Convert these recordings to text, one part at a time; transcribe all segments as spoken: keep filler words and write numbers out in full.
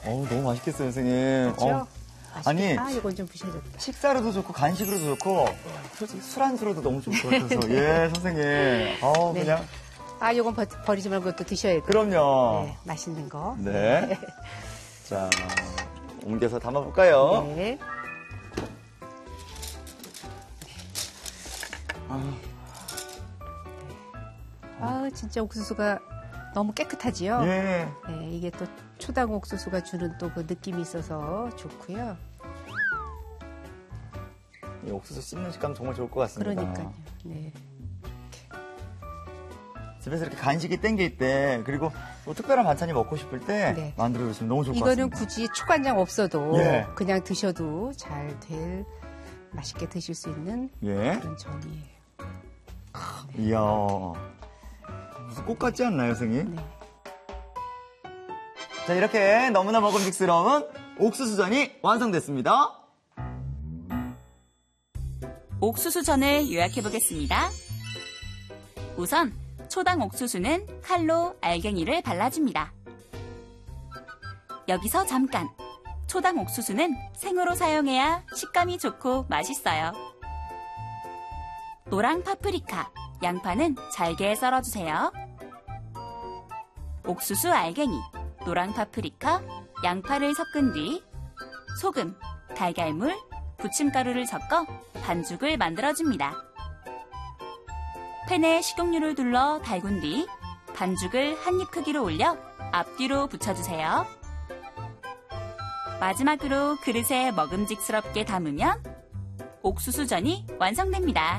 어우, 너무 맛있겠어요, 선생님. 그렇죠? 어. 맛있겠다. 아니, 아, 이건 좀 부셔졌다. 식사로도 좋고, 간식으로도 좋고, 솔직히 술안주로도 너무 좋을 것 같아서. 예, 선생님. 어우, 네. 그냥. 아, 이건 버, 버리지 말고 또 드셔야 돼요. 그럼요. 네, 맛있는 거. 네. 자, 옮겨서 담아볼까요? 네. 아, 아, 진짜 옥수수가 너무 깨끗하지요? 예. 네, 이게 또 초당 옥수수가 주는 또 그 느낌이 있어서 좋고요. 이 옥수수 씹는 식감 정말 좋을 것 같습니다. 그러니까요. 네. 집에서 이렇게 간식이 땡길 때, 그리고 뭐 특별한 반찬이 먹고 싶을 때 네. 만들어 주시면 너무 좋을 것 이거는 같습니다. 굳이 초간장 없어도 예. 그냥 드셔도 잘 될, 맛있게 드실 수 있는 예. 그런 전이에요. 이야. 무슨 꽃 같지 않나요, 선생님? 네. 자, 이렇게 너무나 먹음직스러운 옥수수전이 완성됐습니다. 옥수수전을 요약해 보겠습니다. 우선 초당 옥수수는 칼로 알갱이를 발라줍니다. 여기서 잠깐! 초당 옥수수는 생으로 사용해야 식감이 좋고 맛있어요. 노랑 파프리카, 양파는 잘게 썰어주세요. 옥수수 알갱이, 노랑 파프리카, 양파를 섞은 뒤 소금, 달걀물, 부침가루를 섞어 반죽을 만들어줍니다. 팬에 식용유를 둘러 달군 뒤 반죽을 한 입 크기로 올려 앞뒤로 붙여주세요. 마지막으로 그릇에 먹음직스럽게 담으면 옥수수전이 완성됩니다.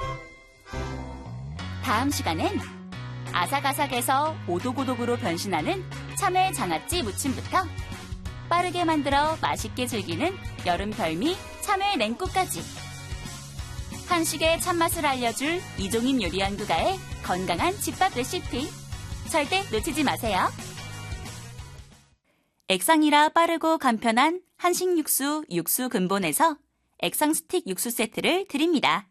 다음 시간엔 아삭아삭해서 오독오독으로 변신하는 참외 장아찌 무침부터 빠르게 만들어 맛있게 즐기는 여름 별미 참외 냉국까지 한식의 참맛을 알려줄 이종임 요리연구가의 건강한 집밥 레시피 절대 놓치지 마세요. 액상이라 빠르고 간편한 한식 육수 육수 근본에서 액상 스틱 육수 세트를 드립니다.